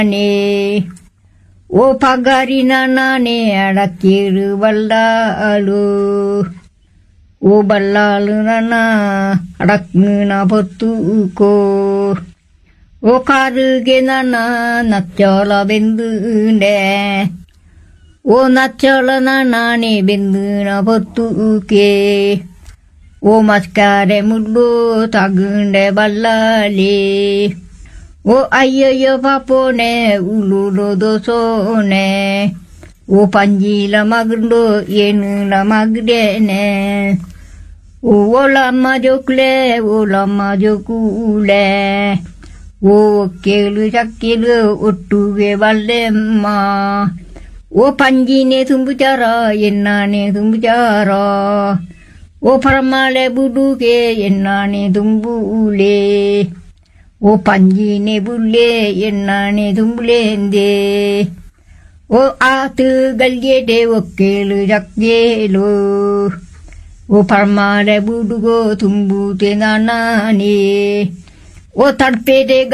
ನೇ ಓ ಪಗಾರಿನ ನಾನೇ ಅಡಕ್ಕಿರು ಬಲ್ಲಾಳು ಓ ಬಲ್ಲಾಳು ನನ್ನ ಅಡಕ್ನ ಬತ್ತುಕೋ ಓ ಕಾರುಗೆ ನನ್ನ ನಚ್ಚೋಳ ಬೆಂದುಂಡೆ ಓ ನಚ್ಚೋಳನ ನಾನೇ ಬೆಂದುನ ಬತ್ತುಕೆ ಓ ಮಸ್ಕಾರೆ ಮುಳ್ಳು ತಗುಂಡೆ ಬಲ್ಲಾಳಿ ಓ ಅಯ್ಯಯ್ಯೋ ಪಾಪೋನೆ ಉಳುಳು ದೋಸೋನೆ ಓ ಪಂಜೀಲ ಮಗಂಡು ಏನುಲ ಮಗಡೇನೆ ಓಲಮ್ಮ ಜೋಕ್ಲೆ ಓಲಮ್ಮ ಜೋಕೂಲೆ ಓ ಒಕ್ಕೇಳು ಚಕ್ಕೆಲು ಒಟ್ಟುಗೆ ಬಲ್ಲೆಮ್ಮ ಓ ಪಂಜಿನೆ ತುಂಬುಚಾರ ಎನ್ನಾನೆ ತುಂಬುಚಾರ ಓ ಪರಮಾಳೆ ಬುಡುಗೆ ಎನ್ನಾನೆ ತುಂಬುಲೆ ಓ ಪಂಜಿನೆ ಬುಲ್ಲೆ ಎನ್ನಾನೆ ತುಂಬುಲೆಂದೆ ಓ ಆತು ಗಲ್ಗೆಡೆ ಒಕ್ಕೇಳು ಚಕ್ಕೇಲು ಓ ಪರಮಾಳೆ ಬುಡುಗೋ ತುಂಬುತೆ ನಾನೇ ಓ ತಡ್ಪೇದೆ